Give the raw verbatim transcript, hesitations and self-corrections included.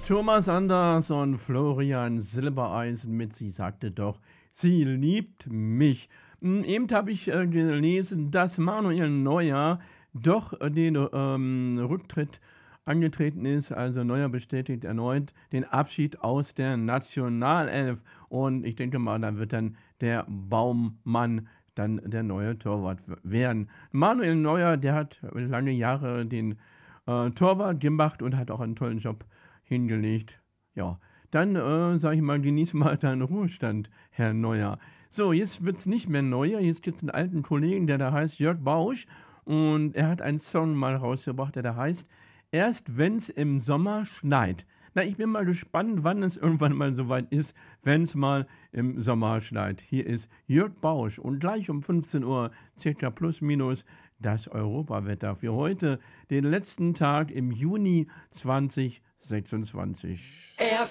Thomas Anders und Florian Silbereisen mit „Sie sagte doch, sie liebt mich“. Hm, eben habe ich, äh, gelesen, dass Manuel Neuer doch, äh, den, ähm, Rücktritt angetreten ist. Also, Neuer bestätigt erneut den Abschied aus der Nationalelf. Und ich denke mal, da wird dann der Baumann dann der neue Torwart w werden. Manuel Neuer, der hat lange Jahre den, äh, Torwart gemacht und hat auch einen tollen Job hingelegt. Ja, dann, äh, sage ich mal, genieße mal deinen Ruhestand, Herr Neuer. So, jetzt wird's nicht mehr Neuer, jetzt gibt's 'n alten Kollegen, der da heißt Jörg Bausch und er hat einen Song mal rausgebracht, der da heißt „Erst wenn's im Sommer schneit“. Na, ich bin mal gespannt, wann es irgendwann mal so weit ist, wenn's mal im Sommer schneit. Hier ist Jörg Bausch und gleich um fünfzehn Uhr circa plus minus das Europawetter für heute, den letzten Tag im Juni zwanzig sechsundzwanzig. Erst